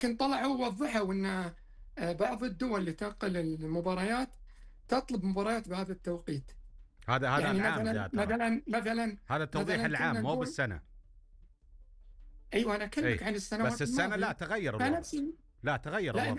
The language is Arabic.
لكن طلعوا ووضحوا ان بعض الدول اللي تنقل المباريات تطلب مباريات بهذا التوقيت. هذا يعني العام مثلا ذا ترى. هذا التوضيح كنا العام مو نقول. بالسنة. ايوه، انا اكلمك اي عن بس السنوات السنة لا الماضيه. تغير الوضع. فنفس لا تغير لا، الوضع.